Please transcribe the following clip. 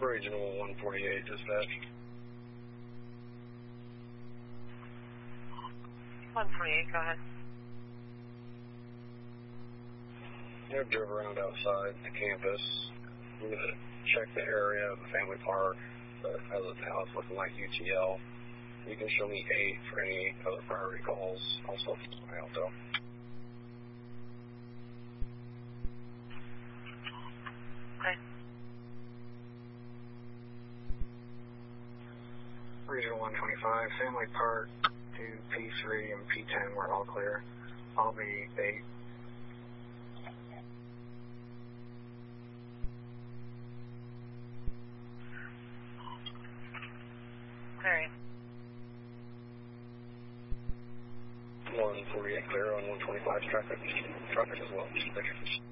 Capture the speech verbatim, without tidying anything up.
Regional one forty-eight, dispatch. one forty-eight, go ahead. I drove around outside the campus. I'm going to check the area of the family park, but as of now it's looking like U T L. You can show me eight for any other priority calls. I'll still keep an eye out though. Okay. Regional one twenty-five, family park to P three and P ten, we're all clear. I'll be eight. Clearing. one forty-eight clear on one twenty-five traffic. Traffic as well. Thank you.